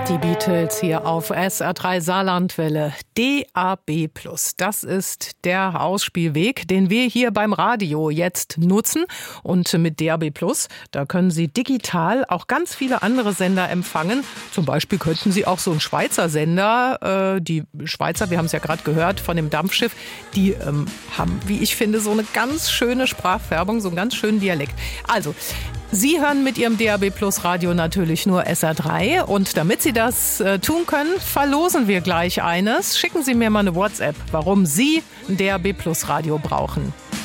Die Beatles hier auf SR3 Saarlandwelle. DAB+. Das ist der Ausspielweg, den wir hier beim Radio jetzt nutzen. Und mit DAB+, da können Sie digital auch ganz viele andere Sender empfangen. Zum Beispiel könnten Sie auch so einen Schweizer Sender, die Schweizer, wir haben es ja gerade gehört von dem Dampfschiff, die haben, wie ich finde, so eine ganz schöne Sprachfärbung, so einen ganz schönen Dialekt. Also, Sie hören mit Ihrem DAB+ Radio natürlich nur SR3 und damit Sie das tun können, verlosen wir gleich eines. Schicken Sie mir mal eine WhatsApp, warum Sie ein DAB+ Radio brauchen.